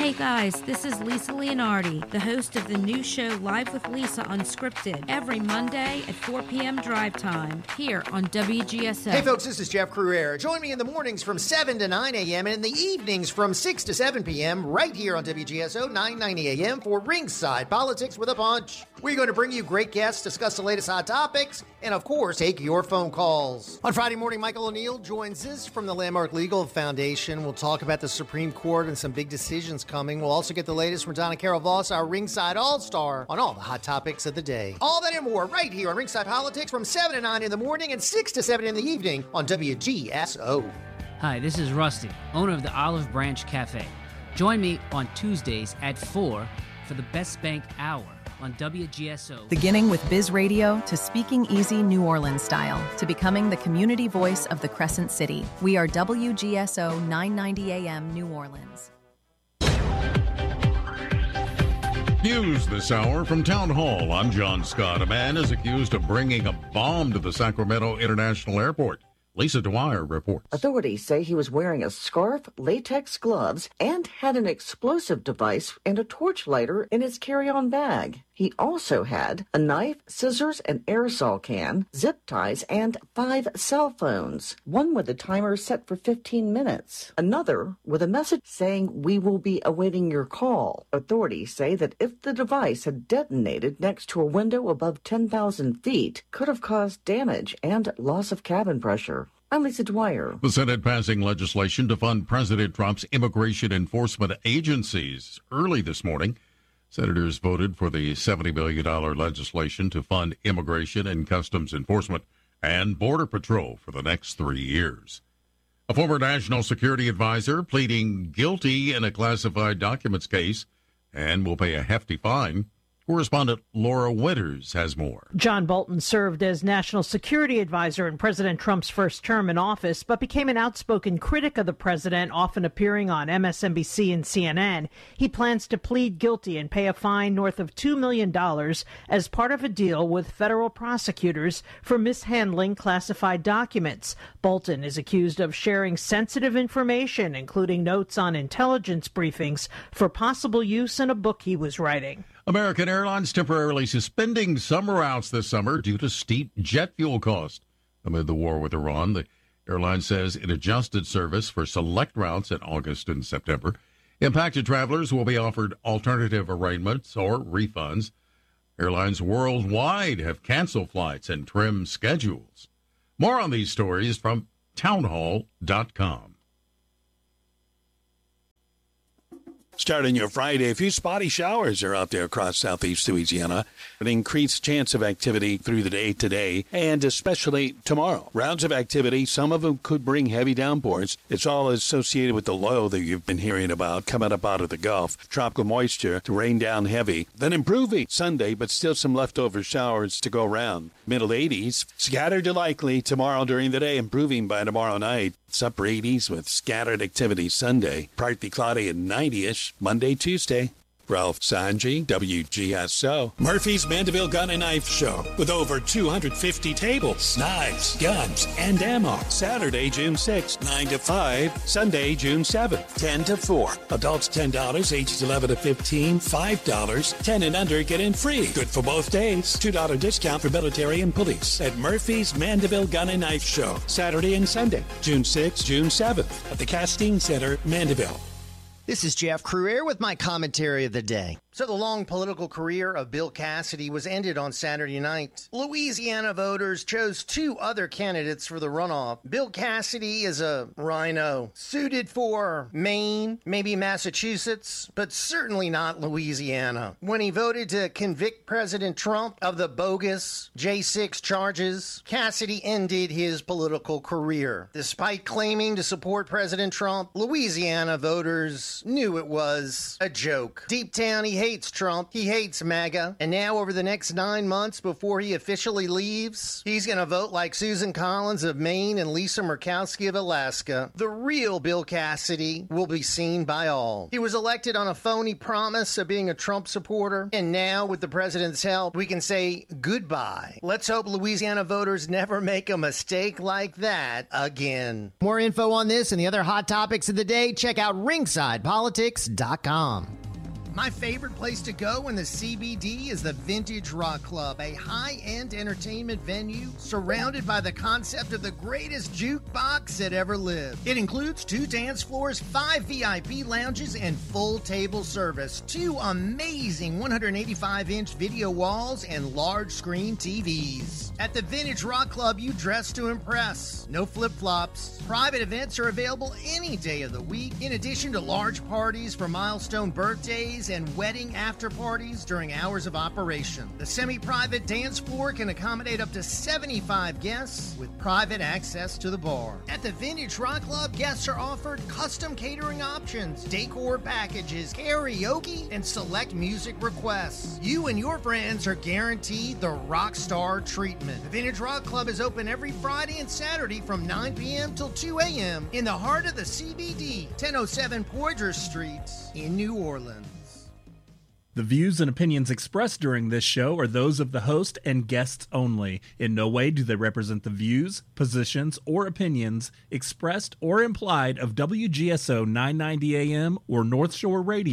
Hey guys, this is Lisa Leonardi, the host of the new show Live with Lisa Unscripted, every Monday at 4 p.m. drive time, here on WGSO. Hey folks, this is Jeff Cruere. Join me in the mornings from 7 to 9 a.m. and in the evenings from 6 to 7 p.m. right here on WGSO 990 a.m. for Ringside Politics with a Punch. We're going to bring you great guests, discuss the latest hot topics, and of course, take your phone calls. On Friday morning, Michael O'Neill joins us from the Landmark Legal Foundation. We'll talk about the Supreme Court and some big decisions coming. We'll also get the latest from Donna Carol Voss, our Ringside All-Star, on all the hot topics of the day. All that and more right here on Ringside Politics from 7 to 9 in the morning and 6 to 7 in the evening on WGSO. Hi, this is Rusty, owner of the Olive Branch Cafe. Join me on Tuesdays at 4 for the Best Bank Hour on WGSO. Beginning with Biz Radio to Speaking Easy New Orleans style to becoming the community voice of the Crescent City. We are WGSO 990 AM New Orleans. News this hour from Town Hall. I'm John Scott. A man is accused of bringing a bomb to the Sacramento International Airport. Lisa Dwyer reports. Authorities say he was wearing a scarf, latex gloves, and had an explosive device and a torch lighter in his carry-on bag. He also had a knife, scissors, an aerosol can, zip ties, and 5 cell phones. One with a timer set for 15 minutes. Another with a message saying, "We will be awaiting your call." Authorities say that if the device had detonated next to a window above 10,000 feet, could have caused damage and loss of cabin pressure. I'm Lisa Dwyer. The Senate passing legislation to fund President Trump's immigration enforcement agencies. Early this morning, senators voted for the $70 billion legislation to fund immigration and customs enforcement and Border Patrol for the next 3 years. A former national security advisor pleading guilty in a classified documents case and will pay a hefty fine. Correspondent Laura Winters has more. John Bolton served as national security advisor in President Trump's first term in office, but became an outspoken critic of the president, often appearing on MSNBC and CNN. He plans to plead guilty and pay a fine north of $2 million as part of a deal with federal prosecutors for mishandling classified documents. Bolton is accused of sharing sensitive information, including notes on intelligence briefings, for possible use in a book he was writing. American Airlines temporarily suspending some routes this summer due to steep jet fuel costs. Amid the war with Iran, the airline says it adjusted service for select routes in August and September. Impacted travelers will be offered alternative arrangements or refunds. Airlines worldwide have canceled flights and trimmed schedules. More on these stories from townhall.com. Starting your Friday, a few spotty showers are out there across southeast Louisiana. An increased chance of activity through the day today and especially tomorrow. Rounds of activity, some of them could bring heavy downpours. It's all associated with the low that you've been hearing about coming up out of the Gulf. Tropical moisture to rain down heavy. Then improving Sunday, but still some leftover showers to go around. Middle 80s, scattered to likely tomorrow during the day, improving by tomorrow night. It's upper 80s with scattered activity Sunday. Partly cloudy and 90-ish Monday, Tuesday. Ralph Sanji, WGSO. Murphy's Mandeville Gun and Knife Show with over 250 tables, knives, guns, and ammo. Saturday, June 6th, 9 to 5. Sunday, June 7th, 10 to 4. Adults $10, ages 11 to 15, $5. 10 and under get in free. Good for both days. $2 discount for military and police at Murphy's Mandeville Gun and Knife Show. Saturday and Sunday, June 6th, June 7th at the Castine Center, Mandeville. This is Jeff Cruere with my commentary of the day. So the long political career of Bill Cassidy was ended on Saturday night. Louisiana voters chose 2 other candidates for the runoff. Bill Cassidy is a rhino, suited for Maine, maybe Massachusetts, but certainly not Louisiana. When he voted to convict President Trump of the bogus J6 charges, Cassidy ended his political career. Despite claiming to support President Trump, Louisiana voters knew it was a joke. Deep down, he hates Trump. He hates MAGA. And now over the next 9 months before he officially leaves, he's going to vote like Susan Collins of Maine and Lisa Murkowski of Alaska. The real Bill Cassidy will be seen by all. He was elected on a phony promise of being a Trump supporter. And now with the president's help, we can say goodbye. Let's hope Louisiana voters never make a mistake like that again. More info on this and the other hot topics of the day, check out Ringside InsidePolitics.com. My favorite place to go in the CBD is the Vintage Rock Club, a high-end entertainment venue surrounded by the concept of the greatest jukebox that ever lived. It includes 2 dance floors, 5 VIP lounges, and full table service, 2 amazing 185-inch video walls, and large-screen TVs. At the Vintage Rock Club, you dress to impress. No flip-flops. Private events are available any day of the week, in addition to large parties for milestone birthdays and wedding after parties during hours of operation. The semi-private dance floor can accommodate up to 75 guests with private access to the bar. At the Vintage Rock Club, guests are offered custom catering options, decor packages, karaoke, and select music requests. You and your friends are guaranteed the rock star treatment. The Vintage Rock Club is open every Friday and Saturday from 9 p.m. till 2 a.m. in the heart of the CBD, 1007 Poydras Street in New Orleans. The views and opinions expressed during this show are those of the host and guests only. In no way do they represent the views, positions, or opinions expressed or implied of WGSO 990 AM or North Shore Radio.